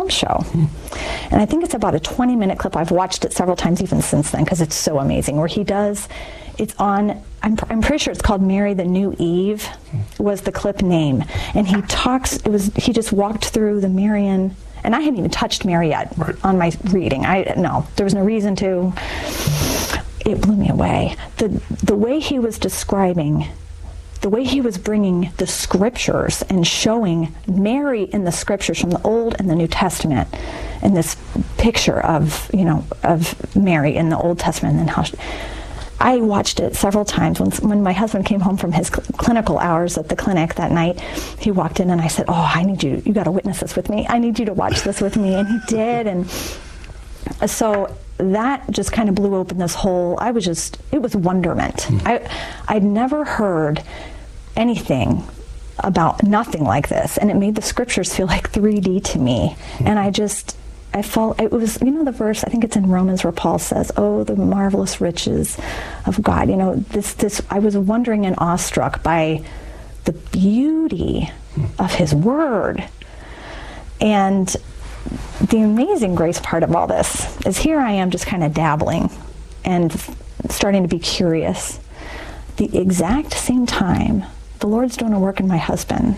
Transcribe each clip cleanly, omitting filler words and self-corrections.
Trump show. And I think it's about a 20-minute clip. I've watched it several times even since then because it's so amazing. Where he does, it's on, I'm pretty sure it's called Mary the New Eve was the clip name. And he talks, he just walked through the Marian, and I hadn't even touched Mary yet on my reading. There was no reason to. It blew me away. The way he was describing, the way he was bringing the scriptures and showing Mary in the scriptures from the Old and the New Testament, and this picture of Mary in the Old Testament, and how I watched it several times. When my husband came home from his clinical hours at the clinic that night, he walked in and I said, I need you got to witness this with me. I need you to watch this with me. And he did. And so that just kind of blew open this whole, it was wonderment. I'd never heard anything about nothing like this, and it made the scriptures feel like 3D to me. And I felt, it was, the verse, I think it's in Romans where Paul says, oh, the marvelous riches of God. I was wondering and awestruck by the beauty of his word. And the amazing grace part of all this is here I am just kind of dabbling and starting to be curious. The exact same time, the Lord's doing a work in my husband.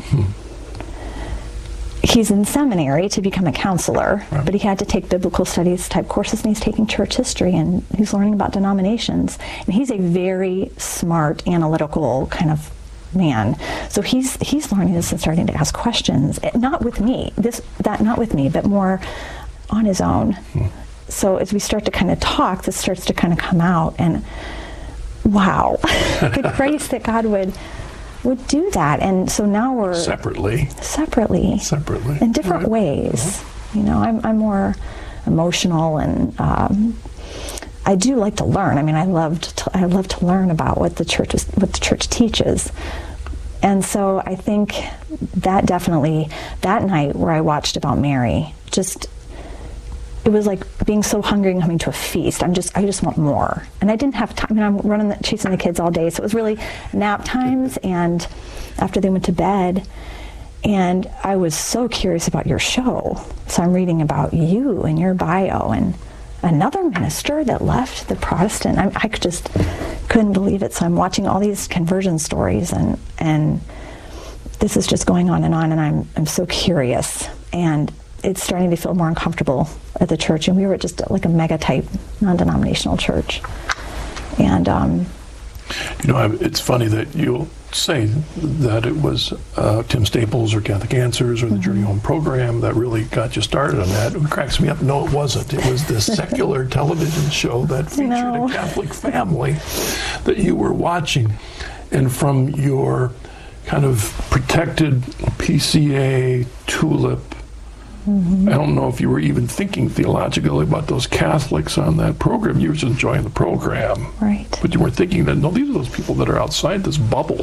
He's in seminary to become a counselor, but he had to take biblical studies type courses, and he's taking church history, and he's learning about denominations. And he's a very smart, analytical kind of man. So he's learning this and starting to ask questions, not with me, not with me, but more on his own. So as we start to kind of talk, this starts to kind of come out, and wow, the grace that God would do that. And so now we're separately in different ways. I'm more emotional, and I do like to learn. I love to learn about what the church teaches. And so I think that definitely, that night where I watched about Mary, it was like being so hungry and coming to a feast. I just want more. And I didn't have time. I'm chasing the kids all day, so it was really nap times and after they went to bed. And I was so curious about your show. So I'm reading about you and your bio, and another minister that left the Protestant. I just couldn't believe it. So I'm watching all these conversion stories, and this is just going on, and I'm so curious. And it's starting to feel more uncomfortable at the church. And we were just like a mega type non-denominational church. And it's funny that you'll say that it was Tim Staples or Catholic Answers or the Journey Home program that really got you started on that. It cracks me up. No, it wasn't. It was this secular television show that featured a Catholic family that you were watching. And from your kind of protected PCA tulip, I don't know if you were even thinking theologically about those Catholics on that program. You were just enjoying the program. Right. But you weren't thinking that, no, these are those people that are outside this bubble.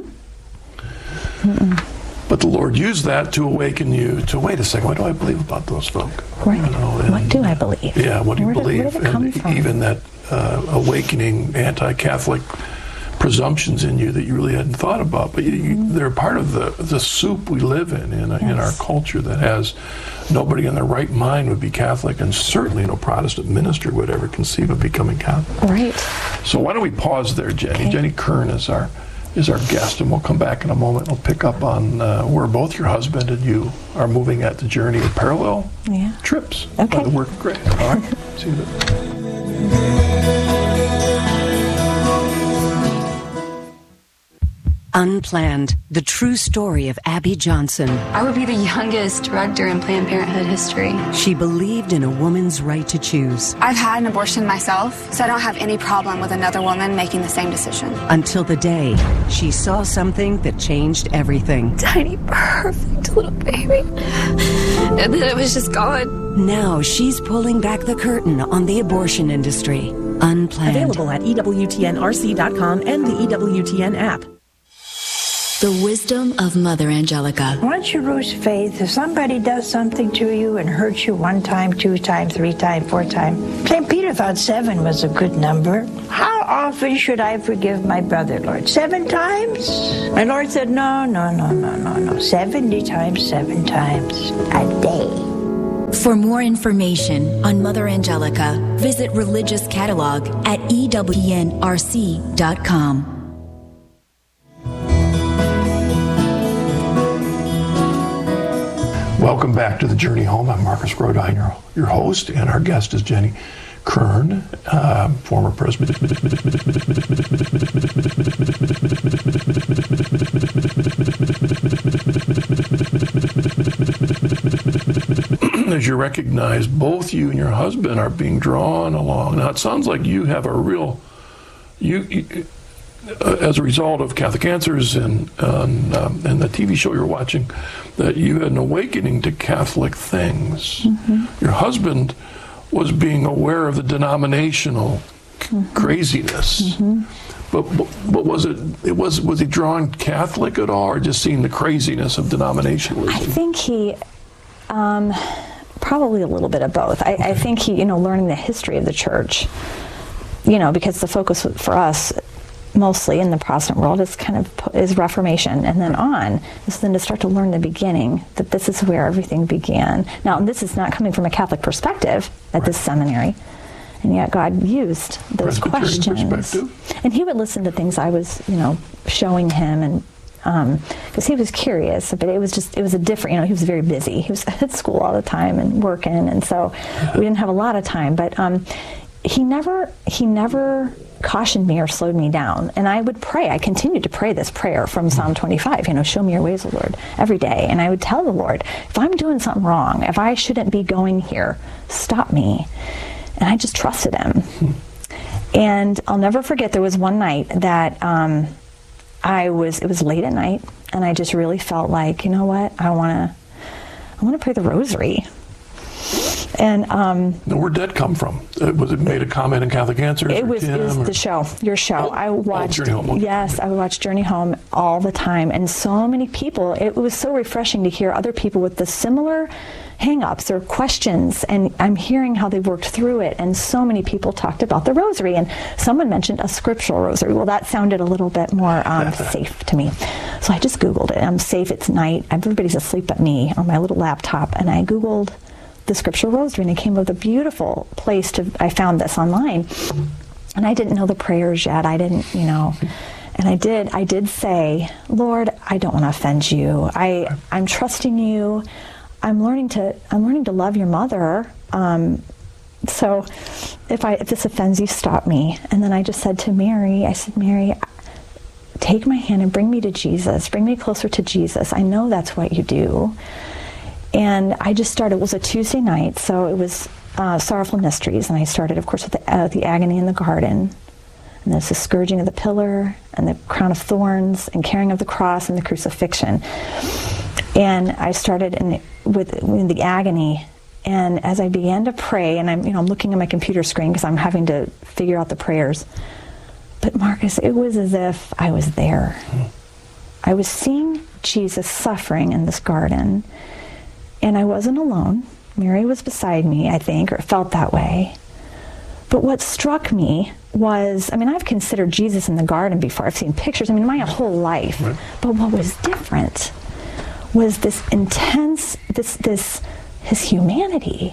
But the Lord used that to awaken you to, wait a second, what do I believe about those folk? Right. What do I believe? Yeah, what do you believe? Where did it come from? Even that awakening anti-Catholic presumptions in you that you really hadn't thought about, but they're part of the soup we live in our culture that has nobody in their right mind would be Catholic, and certainly no Protestant minister would ever conceive of becoming Catholic. Right. So why don't we pause there, Jenny? Okay. Jenny Kern is our guest, and we'll come back in a moment. We'll pick up on where both your husband and you are moving at the journey of parallel trips by the work of grace. All right? See you then. Unplanned, the true story of Abby Johnson. I would be the youngest director in Planned Parenthood history. She believed in a woman's right to choose. I've had an abortion myself, so I don't have any problem with another woman making the same decision. Until the day she saw something that changed everything. Tiny, perfect little baby. And then it was just gone. Now she's pulling back the curtain on the abortion industry. Unplanned. Available at EWTNRC.com and the EWTN app. The wisdom of Mother Angelica. Once you lose faith, if somebody does something to you and hurts you 1 time, 2 times, 3 times, 4 times, St. Peter thought 7 was a good number. How often should I forgive my brother, Lord? 7 times? My Lord said, no. 70 times, 7 times a day. For more information on Mother Angelica, visit Religious Catalog at EWTNRC.com. Welcome back to The Journey Home. I'm Marcus Grodine, your host, and our guest is Jenny Kern, former president. As you recognize, both you and your husband are being drawn along. Now, it sounds like you have a real, as a result of Catholic Answers and the TV show you're watching, that you had an awakening to Catholic things. Mm-hmm. Your husband was being aware of the denominational craziness. Mm-hmm. But was he drawn Catholic at all, or just seeing the craziness of denominationalism? I think he, probably a little bit of both. I think he, learning the history of the church, because the focus for us, mostly in the Protestant world, is Reformation, and then on is then to start to learn the beginning, that this is where everything began. Now, this is not coming from a Catholic perspective at this seminary, and yet God used those questions. And he would listen to things I was, showing him, and because he was curious, but it was a different, he was very busy. He was at school all the time and working, and so we didn't have a lot of time, but he never cautioned me or slowed me down. And I would pray. I continued to pray this prayer from Psalm 25, show me your ways, O Lord, every day. And I would tell the Lord, if I'm doing something wrong, if I shouldn't be going here, stop me. And I just trusted him. And I'll never forget, there was one night that it was late at night, and I just really felt like, you know what, I want to pray the rosary. And where'd that come from? Was it made a comment in Catholic Answers? It was the show, your show. I watched Journey Home. Okay. Yes, I would watch Journey Home all the time, and so many people. It was so refreshing to hear other people with the similar hang-ups or questions, and I'm hearing how they worked through it. And so many people talked about the rosary, and someone mentioned a scriptural rosary. Well, that sounded a little bit more safe to me, so I just Googled it. I'm safe. It's night. Everybody's asleep but me on my little laptop, and I Googled the scriptural rosary, and it came with a beautiful place I found this online, and I didn't know the prayers yet. I didn't, and I did say, Lord, I don't want to offend you. I'm trusting you. I'm learning to love your mother. So if this offends you, stop me. And then I just said to Mary, Mary, take my hand and bring me to Jesus. Bring me closer to Jesus. I know that's what you do. And I just started. It was a Tuesday night, so it was Sorrowful Mysteries, and I started, of course, with the agony in the garden, and there's the scourging of the pillar, and the crown of thorns, and carrying of the cross, and the crucifixion. And I started with the agony, and as I began to pray, and I'm looking at my computer screen because I'm having to figure out the prayers. But Marcus, it was as if I was there. I was seeing Jesus suffering in this garden. And I wasn't alone. Mary was beside me, I think, or it felt that way. But what struck me was, I've considered Jesus in the garden before. I've seen pictures, my whole life. Right. But what was different was this intense, his humanity.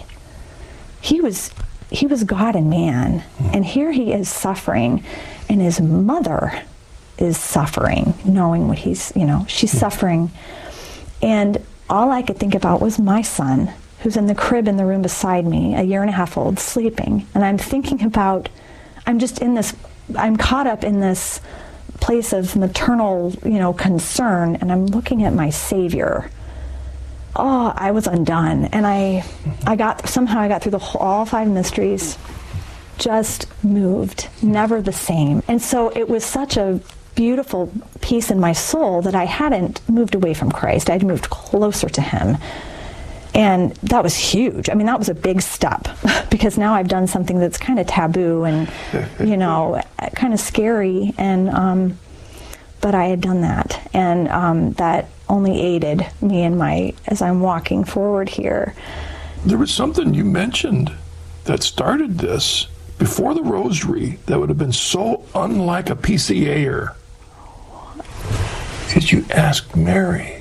He was God and man. And here he is suffering, and his mother is suffering, knowing what she's suffering. And all I could think about was my son, who's in the crib in the room beside me, a 1.5 years old, sleeping. And I'm thinking about, I'm caught up in this place of maternal, concern, and I'm looking at my Savior. Oh, I was undone. And I got through all 5 mysteries, just moved, never the same. And so it was such a beautiful peace in my soul that I hadn't moved away from Christ. I'd moved closer to him. And that was huge. That was a big step, because now I've done something that's kind of taboo and, kind of scary. And, but I had done that. And that only aided me as I'm walking forward here. There was something you mentioned that started this before the rosary that would have been so unlike a PCA'er. Did you ask Mary